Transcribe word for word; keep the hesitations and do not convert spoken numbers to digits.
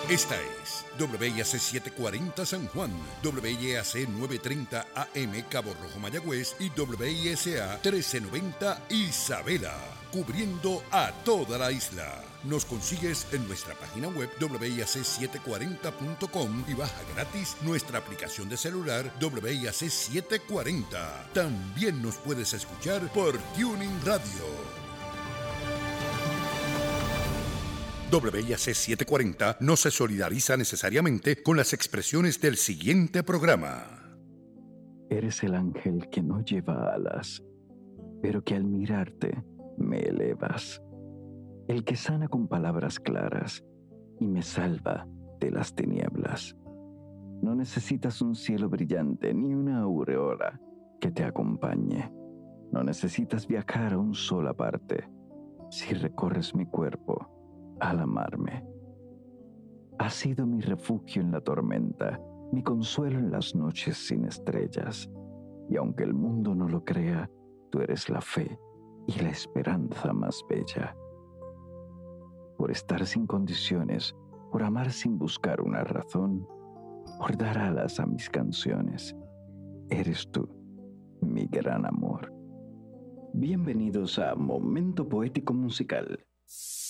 Esta es W I A C setecientos cuarenta San Juan, W I A C novecientos treinta A M Cabo Rojo Mayagüez y W I S A trece noventa Isabela, cubriendo a toda la isla. Nos consigues en nuestra página web W I A C setecientos cuarenta punto com y baja gratis nuestra aplicación de celular W I A C setecientos cuarenta. También nos puedes escuchar por Tuning Radio. W I A C setecientos cuarenta no se solidariza necesariamente con las expresiones del siguiente programa. Eres el ángel que no lleva alas, pero que al mirarte me elevas. El que sana con palabras claras y me salva de las tinieblas. No necesitas un cielo brillante ni una aureola que te acompañe. No necesitas viajar a un sol aparte si recorres mi cuerpo al amarme. Has sido mi refugio en la tormenta, mi consuelo en las noches sin estrellas. Y aunque el mundo no lo crea, tú eres la fe y la esperanza más bella. Por estar sin condiciones, por amar sin buscar una razón, por dar alas a mis canciones, eres tú, mi gran amor. Bienvenidos a Momento Poético Musical.